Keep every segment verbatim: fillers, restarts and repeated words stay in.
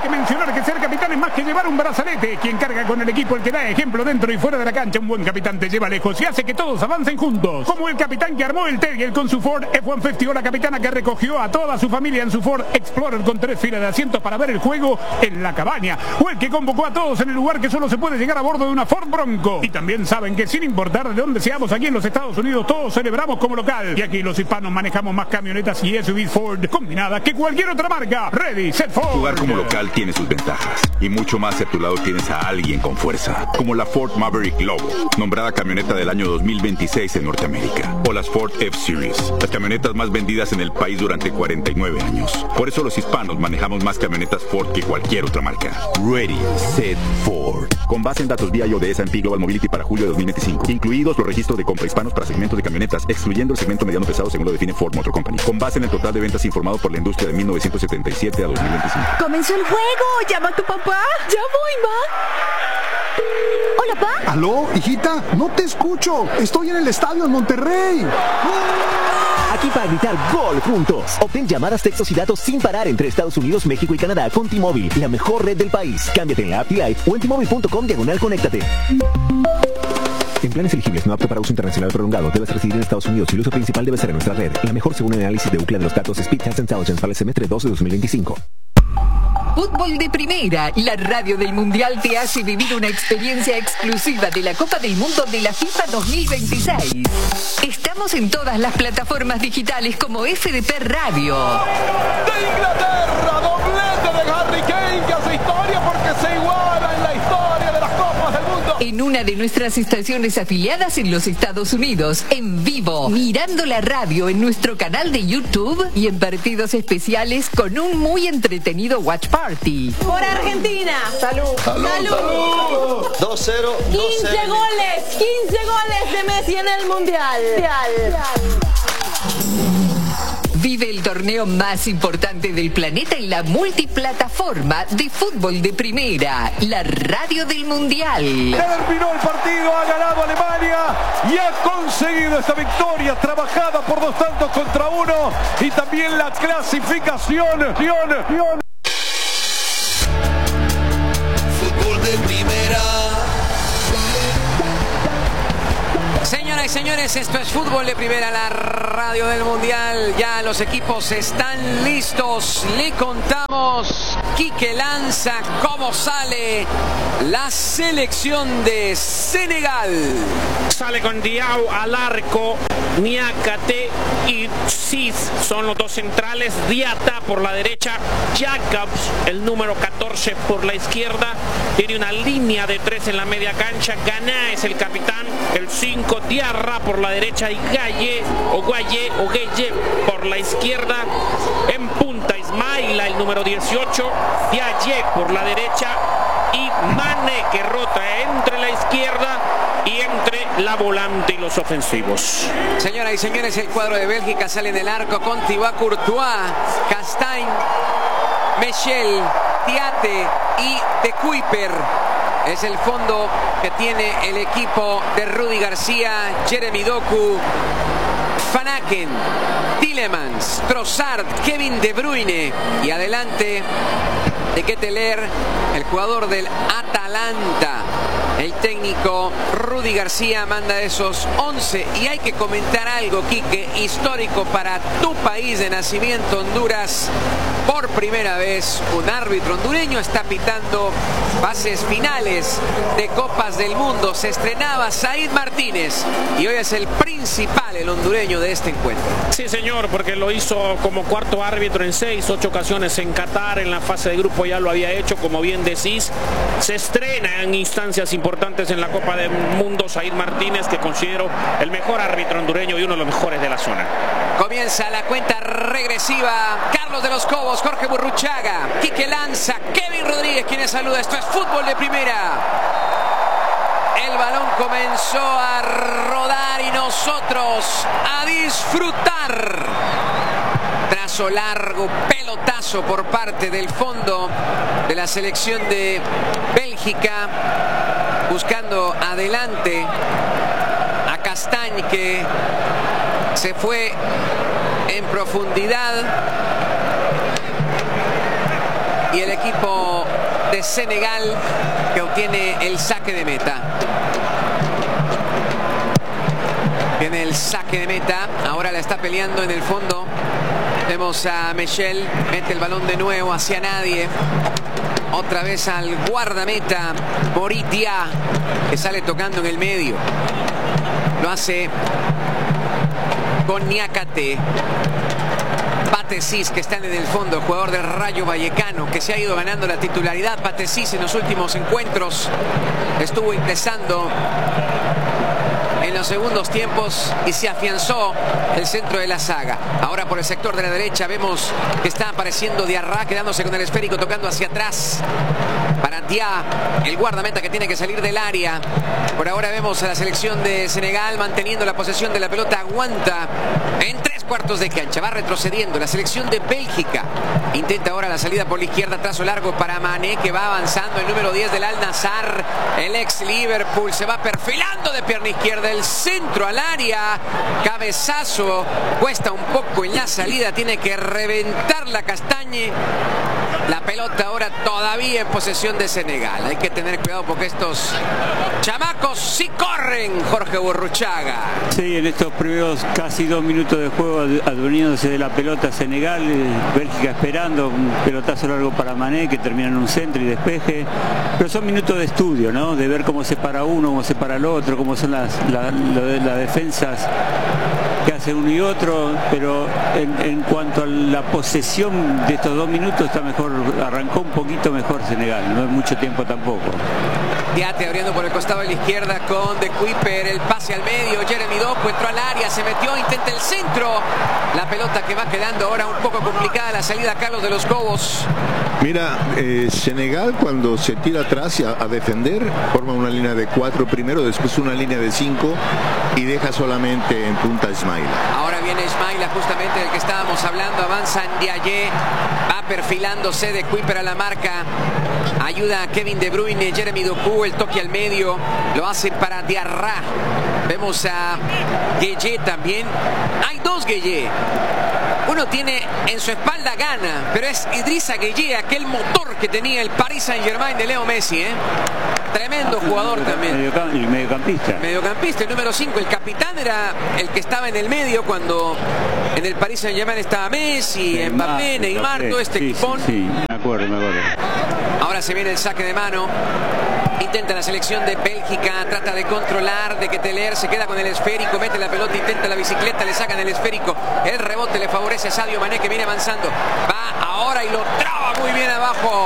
que mencionar que ser capitán es más que llevar un brazalete. Quien carga con el equipo, el que da ejemplo dentro y fuera de la cancha. Un buen capitán te lleva lejos y hace que todos avancen juntos. Como el capitán que armó el Terrier con su Ford F ciento cincuenta, o la capitana que recogió a toda su familia en su Ford Explorer con tres filas de asientos para ver el juego en la cabaña. O el que convocó a todos en el lugar que solo se puede llegar a bordo de una Ford Bronco. Y también saben que sin importar de dónde seamos aquí en los Estados Unidos, todos celebramos como local. Y aquí los hispanos manejamos más camionetas y S U V Ford combinadas que cualquier otra marca. Ready, set, Ford. Jugar como local tiene sus ventajas. Y mucho más si a tu lado tienes a alguien con fuerza. Como la Ford Maverick Lobo, nombrada camioneta del año dos mil veintiséis en Norteamérica. O las Ford F-Series, las camionetas más vendidas en el país durante cuarenta y nueve años. Por eso los hispanos manejamos más camionetas Ford que cualquier otra marca. Ready, set, Ford. Con base en datos V I O de S and P Global Mobility para julio de dos mil veinticinco. Incluidos los registros de compra hispanos para segmentos de camionetas, excluyendo el segmento mediano pesado según lo define Ford Motor Company. Con base en el total de ventas informado por la industria de mil novecientos setenta y siete a dos mil veinticinco. ¡Comenzó el juego! ¡Llama a tu papá! ¡Ya voy, ma! Hola, pa. ¿Aló, hijita? No te escucho. Estoy en el estadio en Monterrey. Aquí para gritar gol juntos. Obtén llamadas, textos y datos sin parar entre Estados Unidos, México y Canadá con T-Mobile, la mejor red del país. Cámbiate en la app T-Life o en T Mobile punto com diagonal conéctate. En planes elegibles no apto para uso internacional prolongado, debes residir en Estados Unidos y el uso principal debe ser en nuestra red. La mejor según el análisis de Ookla de los datos Speed Test Intelligence para el semestre dos de dos mil veinticinco. Fútbol de Primera, la radio del Mundial te hace vivir una experiencia exclusiva de la Copa del Mundo de la FIFA dos mil veintiséis. Estamos en todas las plataformas digitales como F D P Radio. De Inglaterra, doblete de Harry Kane que hace historia porque se iguala en la historia de las Copas del Mundo. En una de nuestras estaciones afiliadas en los Estados Unidos, en vivo, mirando la radio en nuestro canal de YouTube y en partidos especiales con un muy entretenido Watch Party. Por Argentina. Salud. Salud. Salud. Salud. dos cero. quince goles. quince goles de Messi en el Mundial. Vive el torneo más importante del planeta en la multiplataforma de Fútbol de Primera, la radio del Mundial. Terminó el partido, ha ganado Alemania y ha conseguido esta victoria trabajada por dos tantos contra uno y también la clasificación. Fútbol de Primera. Señoras y señores, esto es Fútbol de Primera, la radio del Mundial. Ya los equipos están listos. Le contamos, Quique Lanza, cómo sale la selección de Senegal. Sale con Diao al arco, Niakate y Sis son los dos centrales. Diata por la derecha, Jacobs, el número catorce por la izquierda. Tiene una línea de tres en la media cancha. Gana es el capitán, el cinco. Diarra por la derecha y Gaye o Guaye o Gueye por la izquierda. En punta Ismaila, el número dieciocho. Diaye por la derecha y Mane, que rota entre la izquierda y entre la volante y los ofensivos. Señoras y señores, el cuadro de Bélgica sale del arco con Thibaut Courtois, Castagne, Michel, Diate y De Kuyper. Es el fondo que tiene el equipo de Rudy García, Jeremy Doku, Van Aken, Tielemans, Trossard, Kevin De Bruyne y adelante de Ketelaere, el jugador del Atalanta. El técnico Rudy García manda esos once y hay que comentar algo, Quique, histórico para tu país de nacimiento, Honduras. Por primera vez un árbitro hondureño está pitando fases finales de Copas del Mundo. Se estrenaba Said Martínez y hoy es el principal, el hondureño de este encuentro. Sí, señor, porque lo hizo como cuarto árbitro en seis, ocho ocasiones en Qatar. En la fase de grupo ya lo había hecho, como bien decís. Se estrena en instancias importantes en la Copa del Mundo Said Martínez, que considero el mejor árbitro hondureño y uno de los mejores de la zona. Comienza la cuenta regresiva. Carlos de los Cobos, Jorge Burruchaga, Quique Lanza, Kevin Rodríguez, quienes saluda. Esto es Fútbol de Primera. El balón comenzó a rodar y nosotros a disfrutar. Trazo largo, pelotazo por parte del fondo de la selección de Bélgica, buscando adelante a Castagne, que se fue en profundidad. y el equipo de Senegal que obtiene el saque de meta. Tiene el saque de meta, ahora la está peleando en el fondo. Vemos a Michel, mete el balón de nuevo hacia nadie. Otra vez al guardameta Moritia, que sale tocando en el medio. Lo hace con Niakate. Patesis, que están en el fondo, el jugador del Rayo Vallecano, que se ha ido ganando la titularidad. Patesis en los últimos encuentros estuvo ingresando en los segundos tiempos y se afianzó el centro de la saga. Ahora por el sector de la derecha vemos que está apareciendo Diarra, quedándose con el esférico, tocando hacia atrás para Dia, el guardameta que tiene que salir del área. Por ahora vemos a la selección de Senegal manteniendo la posesión de la pelota, aguanta en tres cuartos de cancha, va retrocediendo. La selección de Bélgica intenta ahora la salida por la izquierda, trazo largo para Mané, que va avanzando, el número diez del Al Nassr, el ex Liverpool, se va perfilando de pierna izquierda, el centro al área, cabezazo, cuesta un poco en la salida, tiene que reventar la Castañe. La pelota ahora todavía en posesión de Senegal. Hay que tener cuidado porque estos chamacos sí corren, Jorge Burruchaga. Sí, en estos primeros casi dos minutos de juego adueñándose de la pelota Senegal, Bélgica esperando, un pelotazo largo para Mané que termina en un centro y despeje. Pero son minutos de estudio, ¿no? De ver cómo se para uno, cómo se para el otro, cómo son las, las, las defensas que hace uno y otro, pero en, en cuanto a la posesión de estos dos minutos está mejor, arrancó un poquito mejor Senegal, no es mucho tiempo tampoco. Diate abriendo por el costado de la izquierda con De Kuiper, el pase al medio, Jeremy Doku entró al área, se metió, intenta el centro, la pelota que va quedando ahora un poco complicada, la salida Carlos de los Cobos. Mira, eh, Senegal cuando se tira atrás a, a defender, forma una línea de cuatro primero, después una línea de cinco y deja solamente en punta Ismaila. Ahora viene Ismaila, justamente del que estábamos hablando, avanza Ndiaye, va perfilándose De Kuiper a la marca, ayuda a Kevin De Bruyne, Jeremy Doku, el toque al medio, lo hace para Diarra. Vemos a Gueye también, hay dos Gueye. Uno tiene en su espalda Gana, pero es Idrissa Gueye, aquel motor que tenía el Paris Saint-Germain de Leo Messi, ¿eh? Tremendo ah, jugador medio, también. Medio, mediocampista. Mediocampista, el número cinco. El capitán era el que estaba en el medio cuando en el Paris Saint-Germain estaba Messi, sí, Mbappé, Neymar, todo este sí, equipón. Sí, sí, me acuerdo, me acuerdo. Ahora se viene el saque de mano. Intenta la selección de Bélgica, trata de controlar, de que Teler se queda con el esférico, mete la pelota, intenta la bicicleta, le sacan el esférico, el rebote le favorece a Sadio Mané que viene avanzando, va ahora y lo traba muy bien abajo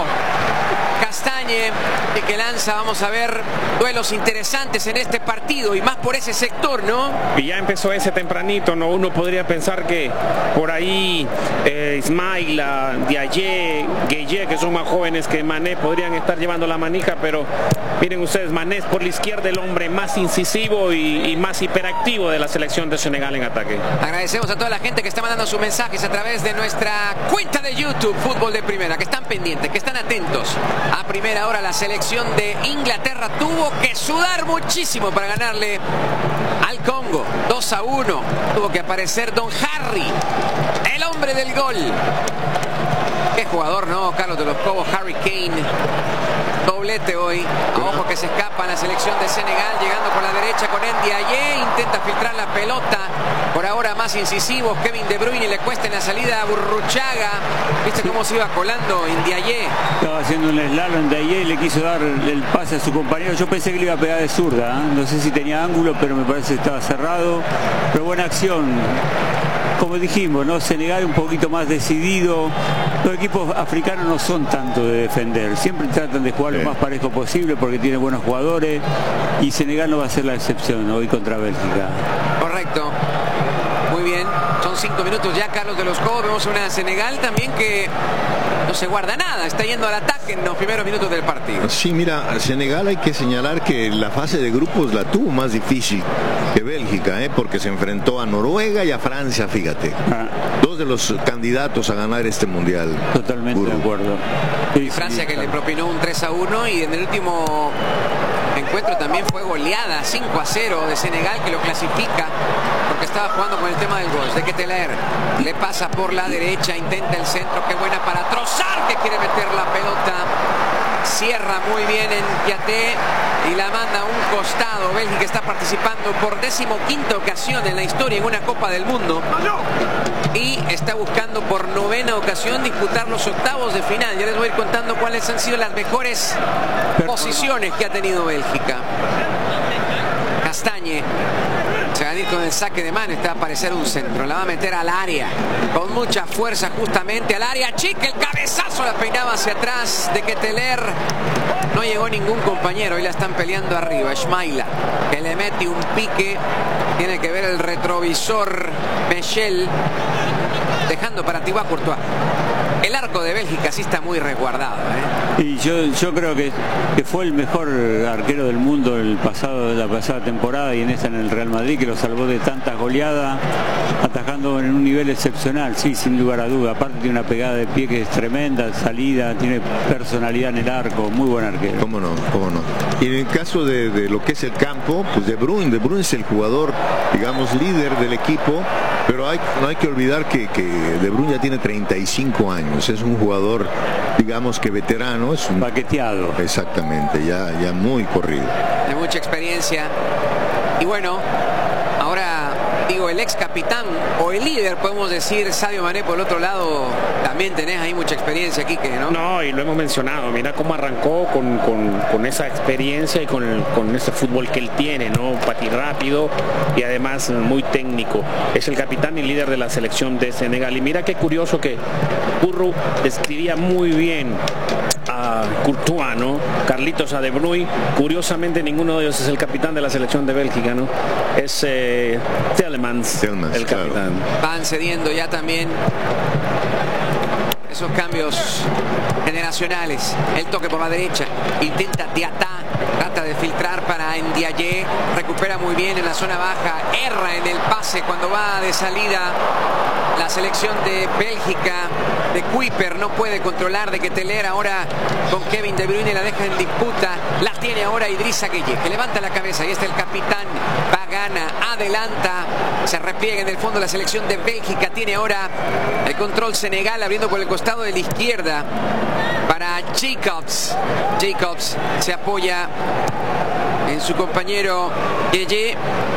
Castañe, y que lanza. Vamos a ver duelos interesantes en este partido y más por ese sector, ¿no? Y ya empezó ese tempranito, ¿no? Uno podría pensar que por ahí eh, Ismaila, Diaye, Gueye, que son más jóvenes que Mané, podrían estar llevando la manija, pero miren ustedes, Mané es por la izquierda el hombre más incisivo y, y más hiperactivo de la selección de Senegal en ataque. Agradecemos a toda la gente que está mandando sus mensajes a través de nuestra cuenta de YouTube, Fútbol de Primera, que están pendientes, que están atentos. A primera hora la selección de Inglaterra tuvo que sudar muchísimo para ganarle al Congo, dos a uno. Tuvo que aparecer Don Harry, el hombre del gol. Qué jugador, ¿no? Carlos de los Cobos, Harry Kane. Doblete hoy. Ojo que se escapa en la selección de Senegal, llegando por la derecha con Ndiaye, intenta filtrar la pelota. Por ahora más incisivos, Kevin De Bruyne, le cuesta en la salida a Burruchaga. ¿Viste cómo se iba colando Ndiaye? Estaba haciendo un slalom Ndiaye y le quiso dar el pase a su compañero. Yo pensé que le iba a pegar de zurda, ¿eh? No sé si tenía ángulo, pero me parece que estaba cerrado. Pero buena acción. Como dijimos, ¿no? Senegal un poquito más decidido. Los equipos africanos no son tanto de defender. Siempre tratan de jugar lo más parejo posible porque tiene buenos jugadores. Y Senegal no va a ser la excepción hoy contra Bélgica. Correcto. Muy bien. Son cinco minutos ya, Carlos de los Cobos. Vemos una Senegal también que no se guarda nada. Está yendo al ataque en los primeros minutos del partido. Sí, mira, a Senegal hay que señalar que la fase de grupos la tuvo más difícil que Bélgica, ¿eh? Porque se enfrentó a Noruega y a Francia, fíjate. Ah. Dos de los candidatos a ganar este mundial. Totalmente Burro. de acuerdo. Y Francia que le propinó un tres a uno y en el último encuentro también fue goleada cinco a cero de Senegal, que lo clasifica porque estaba jugando con el tema del gol. De que Teler le pasa por la derecha, intenta el centro, qué buena para Trossard, que quiere quiere meter la pelota. Cierra muy bien en Piaté y la manda a un costado. Bélgica está participando por decimoquinta ocasión en la historia en una Copa del Mundo. Y está buscando por novena ocasión disputar los octavos de final. Ya les voy a ir contando cuáles han sido las mejores posiciones que ha tenido Bélgica. Castañe se va a ir con el saque de mano. Está a aparecer un centro. La va a meter al área con mucha fuerza, justamente al área chica. El cabezazo la peinaba hacia atrás de Ketelaere. No llegó ningún compañero. Hoy la están peleando arriba. Schmeichel, que le mete un pique. Tiene que ver el retrovisor Michel, dejando para Thibaut Courtois. El arco de Bélgica sí está muy resguardado, ¿eh? Y yo, yo creo que, que fue el mejor arquero del mundo el pasado, la pasada temporada y en esta en el Real Madrid, que lo salvó de tantas goleadas, atajando en un nivel excepcional, sí, sin lugar a duda. Aparte tiene una pegada de pie que es tremenda, salida, tiene personalidad en el arco, muy buen arquero. Cómo no, cómo no. Y en el caso de, de lo que es el campo, pues De Bruyne, De Bruyne es el jugador, digamos, líder del equipo, pero hay, no hay que olvidar que, que De Bruyne ya tiene treinta y cinco años, es un jugador, digamos que veterano, es un paqueteado. Exactamente, ya, ya muy corrido. De mucha experiencia. Y bueno, ahora digo, el ex capitán o el líder, podemos decir, Sadio Mané, por el otro lado, también tenés ahí mucha experiencia, Quique, ¿no? No, y lo hemos mencionado, mira cómo arrancó con, con, con esa experiencia y con, el, con ese fútbol que él tiene, ¿no? Patín rápido y además muy técnico. Es el capitán y líder de la selección de Senegal. Y mira qué curioso que Burru describía muy bien a Courtois, ¿no? Carlitos a De Bruyne. Curiosamente ninguno de ellos es el capitán de la selección de Bélgica, ¿no? Es eh, Tielemans, el capitán. Claro. Van cediendo ya también esos cambios generacionales. El toque por la derecha, intenta Diatá, trata de filtrar para Ndiaye, recupera muy bien en la zona baja, erra en el pase cuando va de salida la selección de Bélgica. De Kuiper no puede controlar, de Ketelaere ahora con Kevin De Bruyne, la deja en disputa, la tiene ahora Idrissa Gueye, que levanta la cabeza y está el capitán. Gana, adelanta, se repliega en el fondo la selección de Bélgica. Tiene ahora el control Senegal, abriendo por el costado de la izquierda para Jacobs. Jacobs se apoya en su compañero Gueye.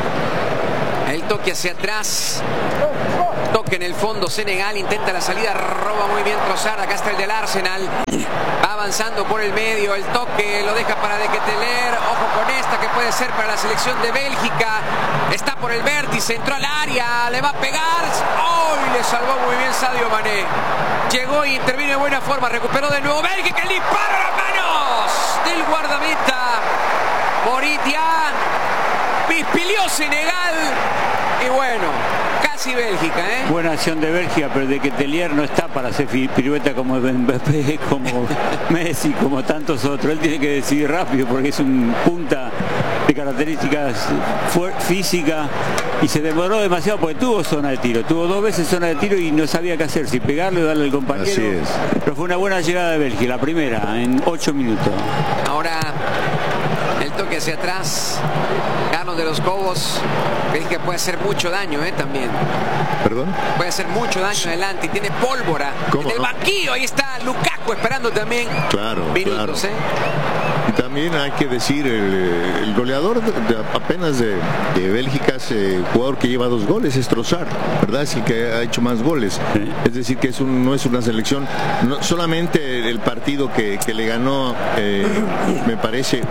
El toque hacia atrás, toque en el fondo Senegal, intenta la salida, roba muy bien Trossard. Acá está el del Arsenal, va avanzando por el medio, el toque lo deja para De Ketelaere. Ojo con esta que puede ser para la selección de Bélgica, está por el vértice, entró al área, le va a pegar. ¡Oh! Le salvó muy bien Sadio Mané, llegó y intervino de buena forma, recuperó de nuevo Bélgica, el disparo a las manos del guardameta Moritia. Pispilió Senegal y bueno, casi Bélgica, ¿eh? Buena acción de Bélgica, pero de Ketelaere no está para hacer pirueta como Mbappé, como Messi, como tantos otros. Él tiene que decidir rápido porque es un punta de características físicas y se demoró demasiado porque tuvo zona de tiro. Tuvo dos veces zona de tiro y no sabía qué hacer, si pegarle o darle al compañero. Así es. Pero fue una buena llegada de Bélgica, la primera, en ocho minutos. Ahora el toque hacia atrás, Carlos de los Cobos. Bélgica puede hacer mucho daño, ¿eh? También. ¿Perdón? Puede hacer mucho daño adelante y tiene pólvora. ¿Cómo? En el banquillo, ahí está Lukaku esperando también. Claro, minutos, claro. ¿eh? Y también hay que decir, el, el goleador de, de, apenas de, de Bélgica es el jugador que lleva dos goles, es Trossard, ¿verdad? Es el que ha hecho más goles. Sí. Es decir, que es un, no es una selección, no, solamente el partido que, que le ganó, eh, me parece,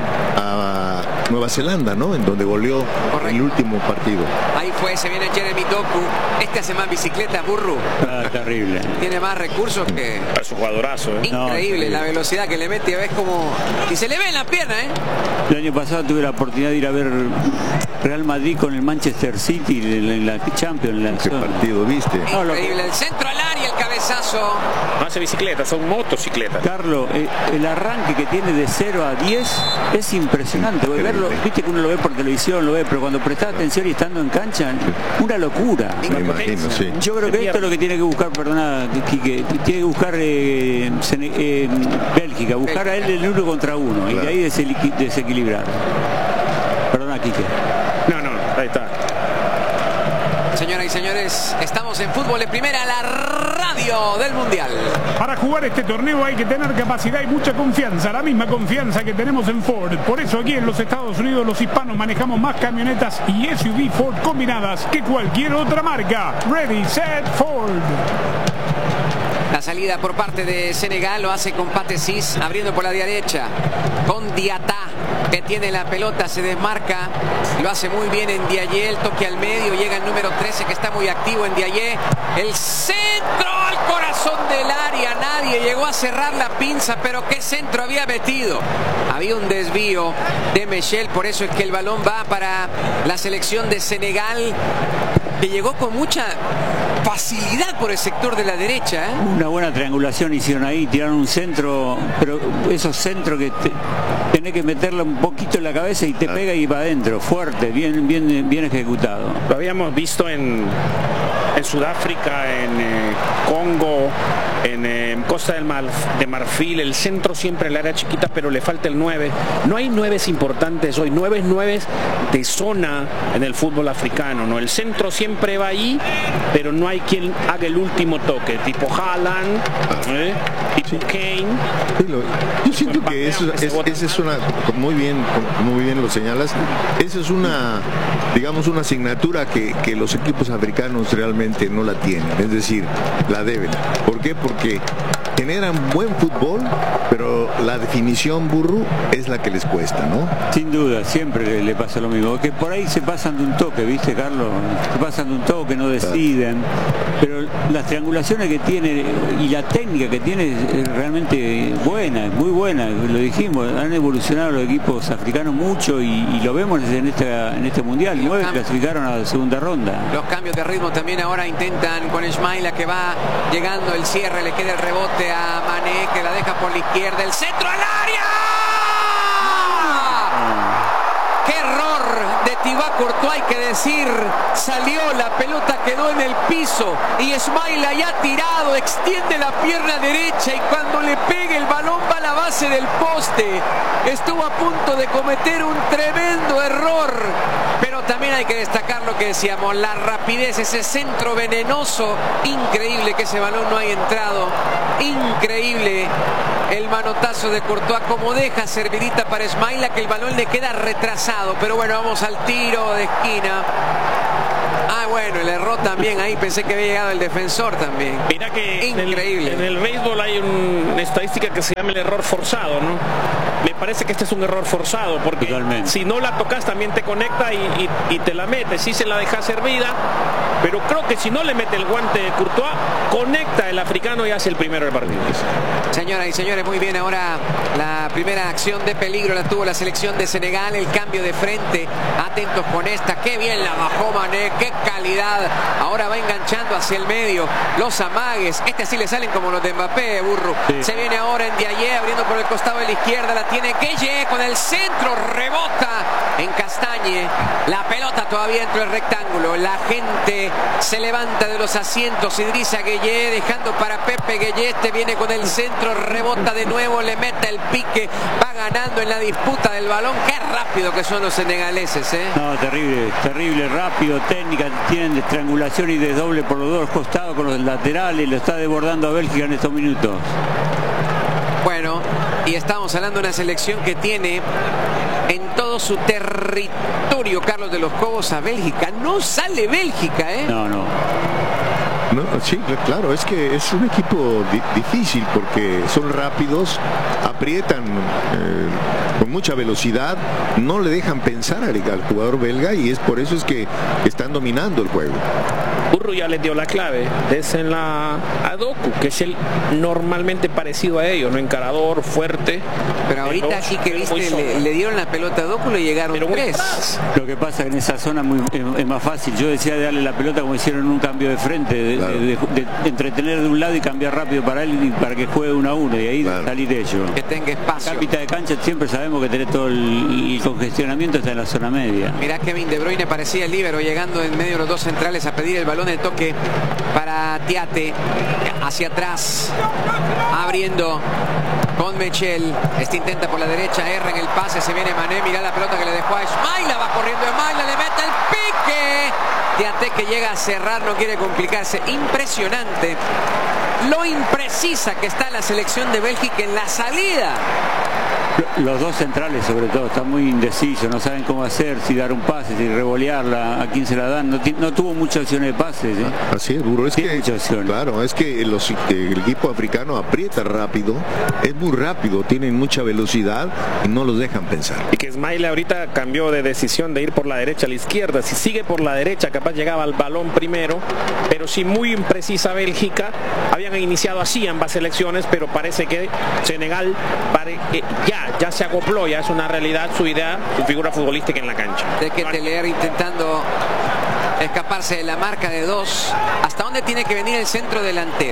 a Nueva Zelanda, ¿no? En donde goleó. Correcto. El último partido. Ahí fue, se viene Jeremy Doku. Este hace más bicicleta, Burru. Ah, terrible. Tiene más recursos que... Es un jugadorazo, ¿eh? Increíble no, la velocidad que le mete, ves como... Y se le ve en la pierna, ¿eh? El año pasado tuve la oportunidad de ir a ver Real Madrid con el Manchester City en la, la Champions. En la ¿Qué zona. partido viste? Increíble, el centro al área, el cabezazo. No hace bicicleta, son motocicletas. Carlos, el, el arranque que tiene de cero a diez es impresionante. Verlo, viste que uno lo ve por televisión, lo ve, pero cuando prestás atención y estando en cancha, una locura. Me imagino, sí. Yo creo que esto es lo que tiene que buscar, perdona, Quique, tiene que buscar eh, eh, Bélgica, buscar a él el uno contra uno, claro. Y de ahí desequilibrar. Perdona, Quique. No, no, ahí está. Señoras y y señores, estamos en Fútbol de Primera, la radio del Mundial. Para jugar este torneo hay que tener capacidad y mucha confianza, la misma confianza que tenemos en Ford. Por eso aquí en los Estados Unidos los hispanos manejamos más camionetas y S U V Ford combinadas que cualquier otra marca. Ready, set, Ford. La salida por parte de Senegal lo hace con Pathé Ciss, abriendo por la derecha, con Diatá, que tiene la pelota, se desmarca, lo hace muy bien en Ndiaye, el toque al medio, llega el número trece que está muy activo en Ndiaye, el centro al corazón del área, nadie llegó a cerrar la pinza, pero qué centro había metido. Había un desvío de Mechel, por eso es que el balón va para la selección de Senegal, que llegó con mucha facilidad por el sector de la derecha. ¿eh? Una buena triangulación hicieron ahí, tiraron un centro, pero esos centros que te, tenés que meterle un poquito en la cabeza y te pega y va adentro, fuerte, bien, bien, bien ejecutado. Lo habíamos visto en, en Sudáfrica, en eh, Congo, en eh, Costa del Mar, de Marfil, el centro siempre en el área chiquita, pero le falta el nueve. No hay nueves importantes hoy, nueve nueves de zona en el fútbol africano, ¿no? El centro siempre va ahí, pero no hay quien haga el último toque, tipo Haaland, ¿eh? tipo sí. Kane. Sí, lo, yo siento que eso es, esa es una, muy bien, muy bien lo señalas, esa es una, digamos, una asignatura que, que los equipos africanos realmente no la tienen, es decir, la deben. ¿Por qué? Porque generan buen fútbol, pero la definición, Burru, es la que les cuesta, ¿no? Sin duda, siempre le, le pasa lo mismo, que por ahí se pasan de un toque, ¿viste, Carlos? Se pasan de un toque, no deciden, pero las triangulaciones que tiene y la técnica que tiene es realmente buena, muy buena, lo dijimos, han evolucionado los equipos africanos mucho y, y lo vemos en, esta, en este mundial, nueve clasificaron a la segunda ronda. Los cambios de ritmo también ahora intentan con Ismaila, que va llegando el cierre, le queda el rebote a Mané, que la deja por la izquierda, el centro al área. ¡Qué error de Thibaut Courtois, hay que decir! Salió, la pelota quedó en el piso y Ismaila ya tirado, extiende la pierna derecha y cuando le pegue el balón va a la base del poste. Estuvo a punto de cometer un tremendo error, pero también hay que destacar lo que decíamos, la rapidez, ese centro venenoso, increíble que ese balón no haya entrado, increíble el manotazo de Courtois, como deja servidita para Ismaila, que el balón le queda retrasado, pero bueno, vamos al tiro de esquina. Ah, bueno, el error también ahí, pensé que había llegado el defensor también. Mira que increíble. En el, en el béisbol hay un, una estadística que se llama el error forzado, ¿no? Me parece que este es un error forzado, porque totalmente, si no la tocas también te conecta y, y, y te la mete, si se la deja servida, pero creo que si no le mete el guante de Courtois, conecta el africano y hace el primero del partido. Señoras y señores, muy bien, ahora la primera acción de peligro la tuvo la selección de Senegal, el cambio de frente, atentos con esta, qué bien la bajó Mané, qué calidad, ahora va enganchando hacia el medio, los amagues, este sí le salen como los de Mbappé, Burro, sí. Se viene ahora en Ndiaye, abriendo por el costado de la izquierda, la tiene Gueye con el centro, rebota en Castañe, la pelota todavía dentro del rectángulo, la gente se levanta de los asientos, Idrissa Gueye dejando para Pepe Gueye, este viene con el centro, rebota de nuevo, le mete el pique, va ganando en la disputa del balón, qué rápido que son los senegaleses, ¿eh? No, terrible, terrible, rápido, técnica, tienen de triangulación y de doble por los dos costados con los laterales, lo está desbordando a Bélgica en estos minutos. Bueno, y estamos hablando de una selección que tiene en todo su territorio, Carlos de los Cobos, a Bélgica. No sale Bélgica, ¿eh? No, no. No, sí, claro, es que es un equipo di difícil porque son rápidos, aprietan eh, con mucha velocidad, no le dejan pensar al, al jugador belga y es por eso es que están dominando el juego. Burro ya les dio la clave, désenla a Doku, que es el normalmente parecido a ellos, no encarador, fuerte. Pero ahorita aquí que viste, le, le dieron la pelota a Doku, le llegaron pero tres. Lo que pasa es que en esa zona muy, es, es más fácil. Yo decía de darle la pelota como hicieron un cambio de frente, de, claro. de, de, de, de entretener de un lado y cambiar rápido para él y para que juegue uno a uno y ahí claro. salir de ello. Que tenga espacio. Acá, mitad de cancha siempre sabemos que tener todo el, el congestionamiento está en la zona media. Mirá, Kevin De Bruyne parecía el líbero llegando en medio de los dos centrales a pedir el balón, el toque para Tiate hacia atrás, abriendo con Mechel, este intenta por la derecha, erra en el pase, se viene Mané, mira la pelota que le dejó a Ismaila, va corriendo Ismaila, le mete el pique Tiaté que llega a cerrar, no quiere complicarse. Impresionante lo imprecisa que está la selección de Bélgica en la salida. Los dos centrales sobre todo están muy indecisos, no saben cómo hacer, si dar un pase, si revolearla, a quién se la dan. No, no tuvo muchas opciones de pases. ¿eh? Así es, Burro. Es que, claro, es que los, el equipo africano aprieta rápido, es muy rápido, tienen mucha velocidad y no los dejan pensar. Y que Ismail ahorita cambió de decisión de ir por la derecha a la izquierda. Si sigue por la derecha, capaz llegaba al balón primero, pero sí muy imprecisa Bélgica. Habían iniciado así ambas selecciones, pero parece que Senegal pare, eh, ya ya se acopló, ya es una realidad su idea, su figura futbolística en la cancha. De que Teleer intentando escaparse de la marca de dos. ¿Hasta dónde tiene que venir el centro delantero?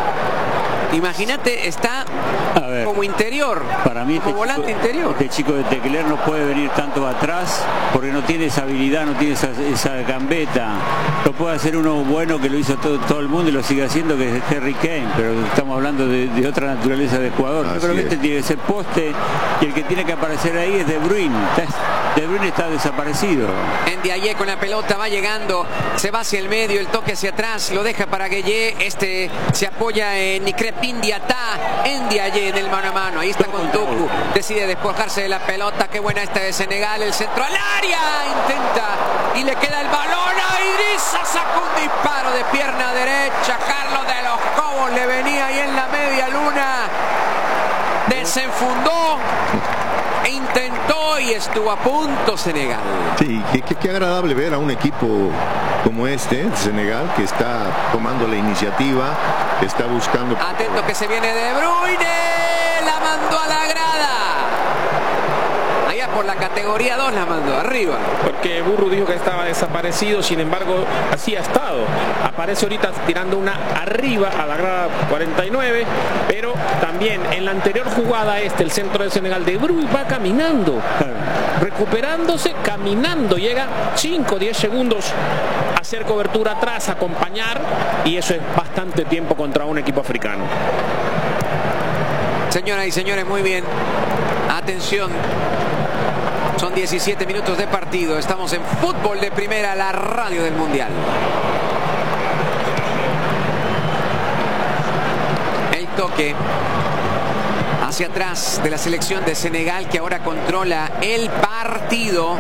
Imagínate, está ver, como interior, para mí como este volante chico, interior. Este chico de Tecler no puede venir tanto atrás porque no tiene esa habilidad, no tiene esa, esa gambeta. Lo puede hacer uno bueno que lo hizo todo, todo el mundo y lo sigue haciendo, que es Harry Kane, pero estamos hablando de, de otra naturaleza de jugador. Yo creo que este tiene que ser poste y el que tiene que aparecer ahí es De Bruyne. De Bruyne está desaparecido. Ndiaye con la pelota va llegando, se va hacia el medio, el toque hacia atrás, lo deja para Gueye, este se apoya en Crepin Diatá, Ndiaye en el mano a mano, ahí está con Tuku, decide despojarse de la pelota, qué buena esta de Senegal, el centro al área, intenta y le queda el balón a Idrissa, sacó un disparo de pierna derecha, Carlos de los Cobos le venía ahí en la media luna, desenfundó, intentó y estuvo a punto Senegal. Sí, qué, qué, qué agradable ver a un equipo como este, Senegal, que está tomando la iniciativa, que está buscando... Atento que se viene De Bruyne, la mandó a la grada. Allá por la categoría dos la mandó, arriba. Porque Burru dijo que estaba desaparecido, sin embargo, así ha estado. Aparece ahorita tirando una arriba a la grada cuarenta y nueve, pero también en la anterior jugada este, el centro de Senegal, De Bruyne va caminando, recuperándose, caminando, llega cinco o diez segundos a hacer cobertura atrás, a acompañar, y eso es bastante tiempo contra un equipo africano. Señoras y señores, muy bien. Atención. Son diecisiete minutos de partido. Estamos en Fútbol de Primera, la radio del Mundial. El toque hacia atrás de la selección de Senegal, que ahora controla el partido.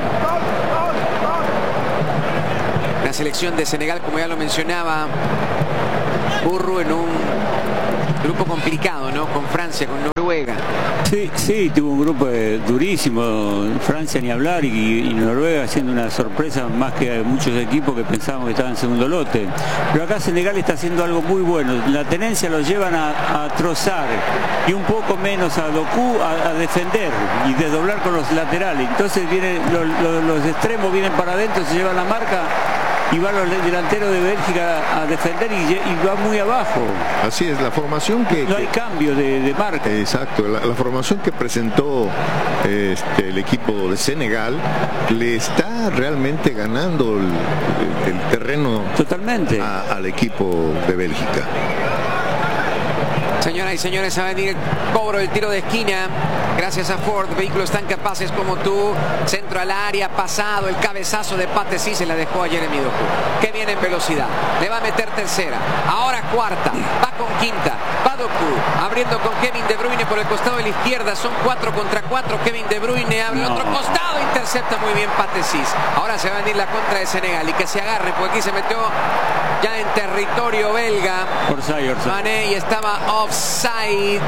La selección de Senegal, como ya lo mencionaba Burru, en un grupo complicado, ¿no? Con Francia, con Noruega. Sí, sí, tuvo un grupo eh, durísimo, Francia ni hablar, y, y Noruega haciendo una sorpresa más que muchos equipos que pensábamos que estaban en segundo lote. Pero acá Senegal está haciendo algo muy bueno, la tenencia los llevan a, a trozar y un poco menos a Doku a, a defender y desdoblar con los laterales. Entonces vienen los, los, los extremos vienen para adentro, se llevan la marca y van los delanteros de Bélgica a defender y, y va muy abajo. Así es, la formación que... No hay que, cambio de, de marca. Exacto, la, la formación que presentó este, el equipo de Senegal le está realmente ganando el, el terreno totalmente a, al equipo de Bélgica. Señoras y señores, va a venir el cobro del tiro de esquina. Gracias a Ford, vehículos tan capaces como tú. Centro al área, pasado, el cabezazo de Pate sí se la dejó a Jeremy Doku, que viene en velocidad. Le va a meter tercera, ahora cuarta, va con quinta, va Doku, abriendo con Kevin De Bruyne por el costado de la izquierda. Son cuatro contra cuatro. Kevin De Bruyne abre no. otro costado, intercepta muy bien Pate Cis. Ahora se va a venir la contra de Senegal y que se agarre, porque aquí se metió ya en territorio belga. Orsay, Orsay. Mané y estaba offside.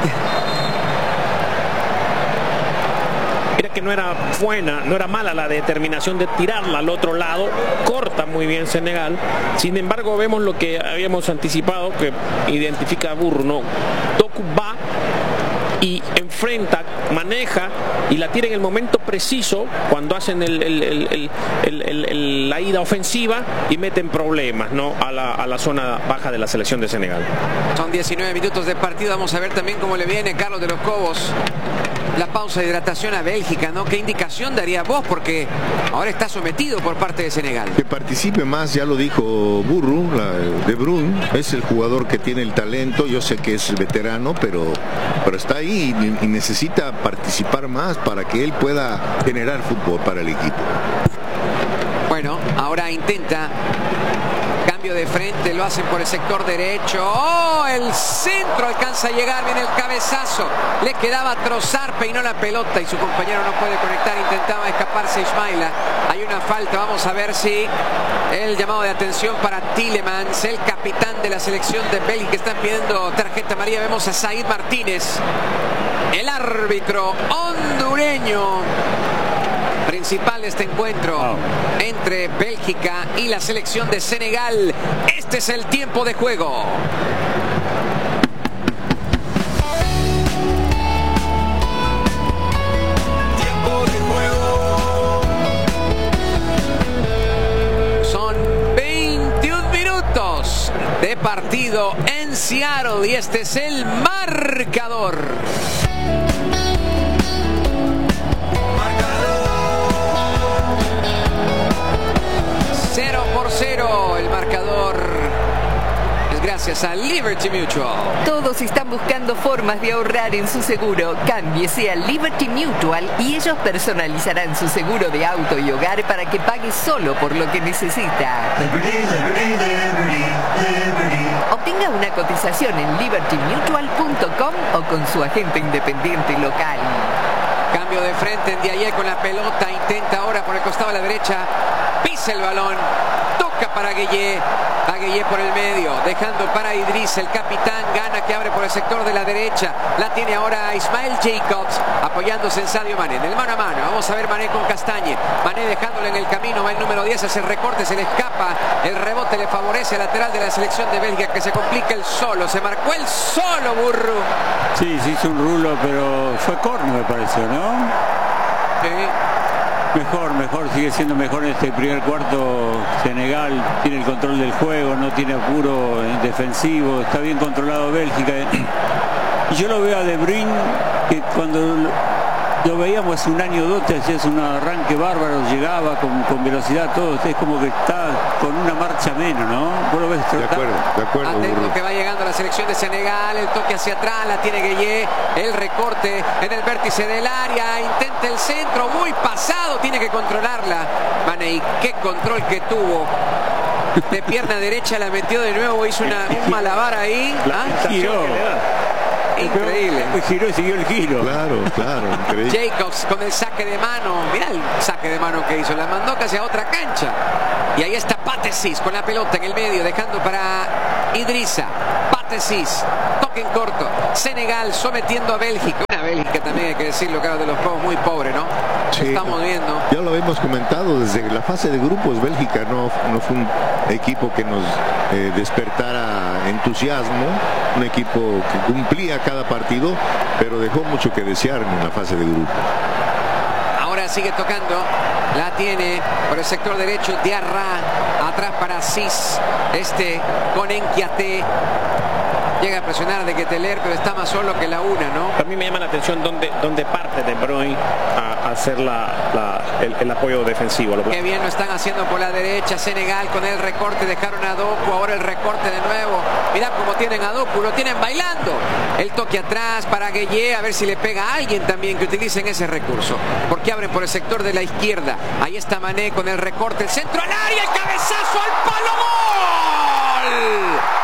Era que no era buena, no era mala la determinación de tirarla al otro lado. Corta muy bien Senegal. Sin embargo, vemos lo que habíamos anticipado, que identifica a Burru, ¿no? Doku va y enfrenta, maneja y la tira en el momento preciso cuando hacen el, el, el, el, el, el, el, la ida ofensiva y meten problemas, ¿no? a, la, a la zona baja de la selección de Senegal. Son diecinueve minutos de partido. Vamos a ver también cómo le viene Carlos de los Cobos la pausa de hidratación a Bélgica, ¿no? ¿Qué indicación daría vos? Porque ahora está sometido por parte de Senegal. Que participe más, ya lo dijo Burru, la, De Bruyne, es el jugador que tiene el talento. Yo sé que es veterano, pero, pero está ahí y, y necesita participar más para que él pueda generar fútbol para el equipo. Bueno, Bueno, ahora intenta cambio de frente, lo hacen por el sector derecho. ¡Oh! El centro alcanza a llegar, viene el cabezazo. Le quedaba trozar, peinó la pelota y su compañero no puede conectar. Intentaba escaparse Ismaila. Hay una falta, vamos a ver si el llamado de atención para Tielemans, el capitán de la selección de Bélgica. Están pidiendo tarjeta amarilla. Vemos a Said Martínez, el árbitro hondureño principal de este encuentro oh. entre Bélgica y la selección de Senegal. Este es el tiempo de juego. Tiempo de juego. Son veintiún minutos de partido en Seattle y este es el marcador. cero por cero el marcador es gracias a Liberty Mutual. Todos están buscando formas de ahorrar en su seguro. Cámbiese a Liberty Mutual y ellos personalizarán su seguro de auto y hogar para que pague solo por lo que necesita. Liberty, Liberty, Liberty, Liberty. Obtenga una cotización en liberty mutual punto com o con su agente independiente local. Cambio de frente en Diaye con la pelota. Intenta ahora por el costado de la derecha. Pisa el balón. Toca para Gueye. A Gueye por el medio. Dejando para Idris. El capitán Gana que abre por el sector de la derecha. La tiene ahora Ismael Jacobs. Apoyándose en Sadio Mané. En el mano a mano. Vamos a ver Mané con Castañe. Mané dejándolo en el camino. Va el número diez. Hace recorte. Se le escapa. El rebote le favorece al lateral de la selección de Bélgica. Que se complica el solo. Se marcó el solo, Burro. Sí, se hizo un rulo, pero fue córner, me pareció, ¿no? Sí. Mejor, mejor, sigue siendo mejor en este primer cuarto. Senegal tiene el control del juego, no tiene apuro defensivo, está bien controlado Bélgica. Y yo lo veo a De Bruyne, que cuando lo veíamos hace un año o dos, te hacías un arranque bárbaro, llegaba con, con velocidad, todo, es como que está con una marcha menos, ¿no? ¿Vos lo ves trotar? De acuerdo, de acuerdo. Atento que va llegando la selección de Senegal, el toque hacia atrás, la tiene Gueye, el recorte en el vértice del área, intenta el centro, muy pasado, tiene que controlarla. Mané, qué control que tuvo. De pierna derecha la metió de nuevo, hizo una, un malabar ahí. ¿Ah? Giró. Increíble. Giró y siguió el giro. Claro, claro, increíble. Jacobs con el saque de mano. Mirá el saque de mano que hizo. La mandó casi a otra cancha. Y ahí está Patesis con la pelota en el medio, dejando para Idrissa. Patesis, toque en corto. Senegal sometiendo a Bélgica. Una Bélgica también, hay que decirlo, claro, de los juegos muy pobre, ¿no? Sí, estamos viendo. Ya lo hemos comentado desde la fase de grupos. Bélgica no, no fue un equipo que nos eh, despertara entusiasmo, un equipo que cumplía cada partido, pero dejó mucho que desear en la fase de grupos. Ahora sigue tocando, la tiene por el sector derecho Diarra, atrás para Cis, este con Enkiaté. Llega a presionar de Keteler, pero está más solo que la una, ¿no? A mí me llama la atención dónde, dónde parte De Bruyne a, a hacer la, la, el, el apoyo defensivo. Lo... Qué bien lo están haciendo por la derecha. Senegal con el recorte, dejaron a Doku, ahora el recorte de nuevo. Mirá cómo tienen a Doku, lo tienen bailando. El toque atrás para Gueye, a ver si le pega a alguien también que utilicen ese recurso. Porque abren por el sector de la izquierda. Ahí está Mané con el recorte, el centro al área, el cabezazo al palo, ¡gol!